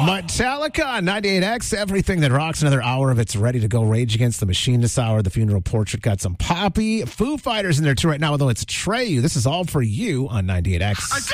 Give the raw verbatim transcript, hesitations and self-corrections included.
Metallica on ninety-eight X. Everything that rocks. Another hour of it's ready to go. Rage Against the Machine this hour. The Funeral Portrait got some Poppy. Foo Fighters in there too right now, although it's Trey. This is all for you on ninety-eight X.